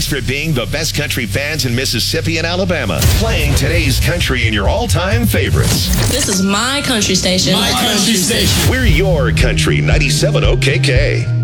for being the best country fans in Mississippi and Alabama. Playing today's country and your all-time favorites. This is my country station. My country station. We're your country 97 OKK.